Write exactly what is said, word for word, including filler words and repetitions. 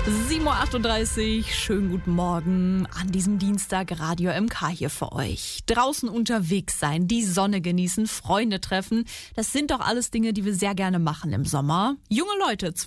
sieben Uhr achtunddreißig, schönen guten Morgen an diesem Dienstag, Radio M K hier für euch. Draußen unterwegs sein, die Sonne genießen, Freunde treffen, das sind doch alles Dinge, die wir sehr gerne machen im Sommer. Junge Leute